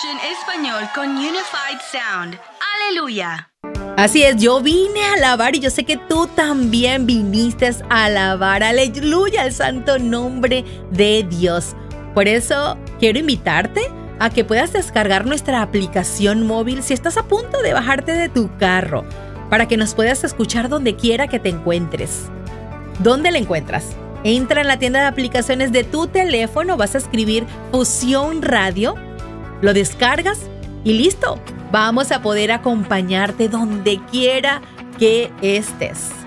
en español con Unified Sound. ¡Aleluya! Así es, yo vine a alabar y yo sé que tú también viniste a alabar. ¡Aleluya! Al santo nombre de Dios. Por eso quiero invitarte a que puedas descargar nuestra aplicación móvil si estás a punto de bajarte de tu carro, para que nos puedas escuchar donde quiera que te encuentres. ¿Dónde la encuentras? Entra en la tienda de aplicaciones de tu teléfono, vas a escribir Fusión Radio, lo descargas y listo. Vamos a poder acompañarte donde quiera que estés.